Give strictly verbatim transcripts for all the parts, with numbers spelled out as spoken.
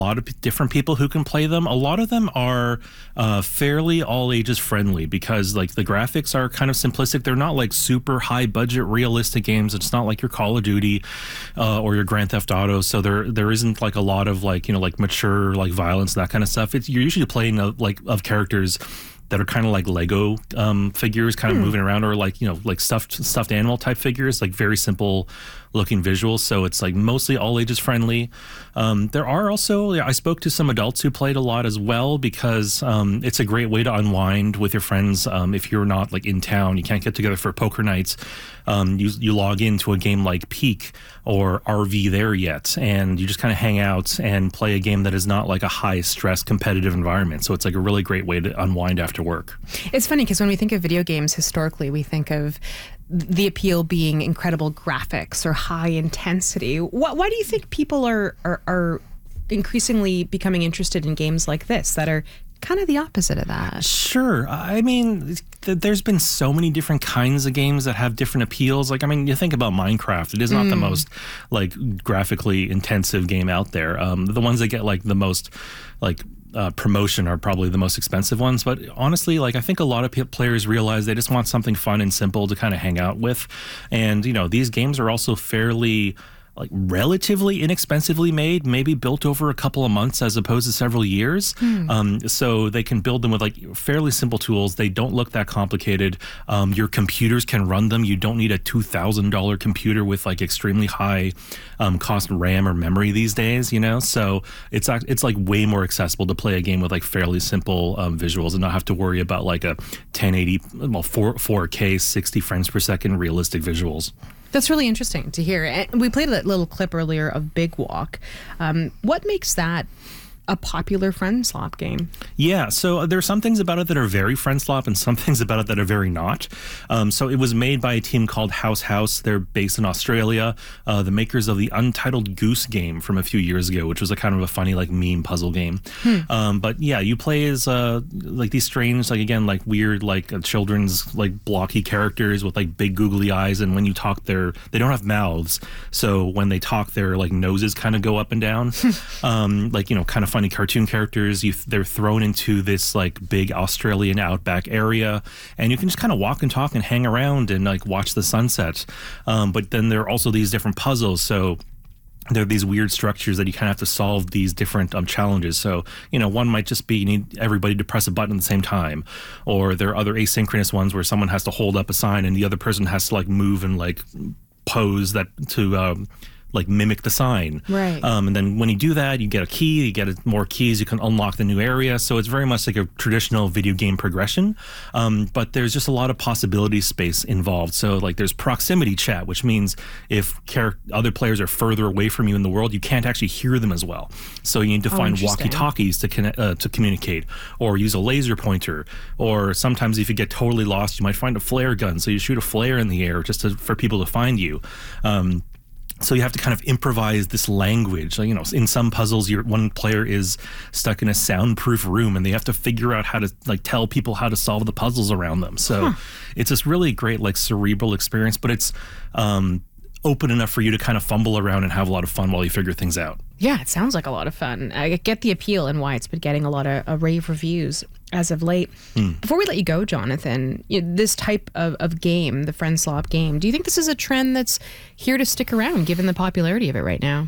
a lot of p- different people who can play them. A lot of them are uh, fairly all ages friendly because like the graphics are kind of simplistic. They're not like super high budget realistic games. It's not like your Call of Duty uh, or your Grand Theft Auto. So there there isn't like a lot of like, you know, like mature like violence, that kind of stuff. It's you're usually playing uh, like of characters that are kind of like Lego um, figures, kind of hmm. moving around, or like, you know, like stuffed stuffed animal type figures, like very simple looking visuals. So it's like mostly all ages friendly. Um, there are also, I spoke to some adults who played a lot as well because um, it's a great way to unwind with your friends. Um, if you're not like in town, you can't get together for poker nights. Um, you, you log into a game like Peak or R V There Yet, and you just kind of hang out and play a game that is not like a high stress competitive environment. So it's like a really great way to unwind after work. It's funny because when we think of video games historically, we think of the appeal being incredible graphics or high intensity. Why, why do you think people are, are are increasingly becoming interested in games like this that are kind of the opposite of that? Sure. I mean, th- there's been so many different kinds of games that have different appeals. Like, I mean, you think about Minecraft. It is not mm. the most like graphically intensive game out there. Um, the ones that get like the most like Uh, promotion are probably the most expensive ones, but honestly, like I think a lot of p- players realize they just want something fun and simple to kind of hang out with, and you know these games are also fairly like relatively inexpensively made, maybe built over a couple of months as opposed to several years. Hmm. Um, so they can build them with like fairly simple tools. They don't look that complicated. Um, your computers can run them. You don't need a two thousand dollars computer with like extremely high um, cost RAM or memory these days, you know? So it's it's like way more accessible to play a game with like fairly simple um, visuals and not have to worry about like a ten eighty, well, four K, sixty frames per second realistic visuals. That's really interesting to hear. And we played a little clip earlier of Big Walk. Um, what makes that a popular friend slop game? Yeah, so there are some things about it that are very friend slop and some things about it that are very not. Um, so it was made by a team called House House. They're based in Australia, uh, the makers of the Untitled Goose game from a few years ago, which was a kind of a funny like meme puzzle game. Hmm. Um, but yeah, you play as uh, like these strange, like again, like weird, like uh, children's like blocky characters with like big googly eyes, and when you talk, they're they don't have mouths, so when they talk, their like noses kind of go up and down, um, like you know, kind of funny cartoon characters. You they're thrown into this like big Australian outback area, and you can just kind of walk and talk and hang around and like watch the sunset. Um, but then there are also these different puzzles. So there are these weird structures that you kind of have to solve these different um, challenges. So, you know, one might just be you need everybody to press a button at the same time. Or there are other asynchronous ones where someone has to hold up a sign and the other person has to like move and like pose that to um, like mimic the sign. Right. Um, and then when you do that, you get a key, you get more keys, you can unlock the new area. So it's very much like a traditional video game progression. Um, but there's just a lot of possibility space involved. So like there's proximity chat, which means if char- other players are further away from you in the world, you can't actually hear them as well. So you need to Oh, find interesting. walkie-talkies to connect, uh, to communicate, or use a laser pointer. Or sometimes if you get totally lost, you might find a flare gun. So you shoot a flare in the air just to, for people to find you. Um, So you have to kind of improvise this language. Like, you know, in some puzzles, your one player is stuck in a soundproof room, and they have to figure out how to like tell people how to solve the puzzles around them. So huh. It's this really great like cerebral experience, but it's um, open enough for you to kind of fumble around and have a lot of fun while you figure things out. Yeah, it sounds like a lot of fun. I get the appeal and why it's been getting a lot of uh, rave reviews as of late. Mm. Before we let you go, Jonathan, you know, this type of, of game, the friend slop game, do you think this is a trend that's here to stick around given the popularity of it right now?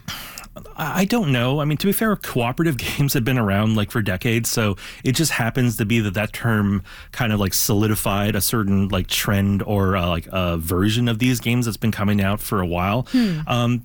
I don't know. I mean, to be fair, cooperative games have been around like for decades, so it just happens to be that that term kind of like solidified a certain like trend or uh, like a version of these games that's been coming out for a while. Hmm. Um,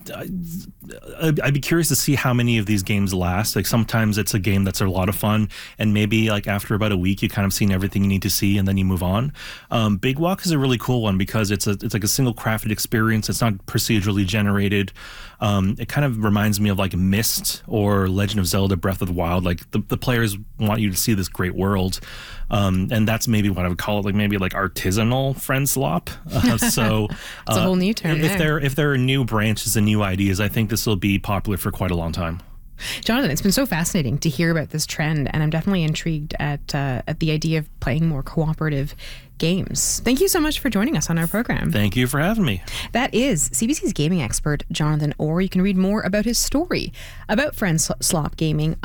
I'd, I'd be curious to see how many of these games last. Like sometimes it's a game that's a lot of fun, and maybe like after about a week, you kind of seen everything you need to see, and then you move on. Um, Big Walk is a really cool one because it's a it's like a single crafted experience. It's not procedurally generated. Um, it kind of reminds me of like Myst or Legend of Zelda Breath of the Wild. Like the, the players want you to see this great world. Um, and that's maybe what I would call it, like maybe like artisanal friend slop. Uh, so it's uh, a whole new term. If there. there if there are new branches and new ideas, I think this will be popular for quite a long time. Jonathan, it's been so fascinating to hear about this trend, and I'm definitely intrigued at uh, at the idea of playing more cooperative games. Thank you so much for joining us on our program. Thank you for having me. That is C B C's gaming expert, Jonathan Orr. You can read more about his story about Friend Slop Gaming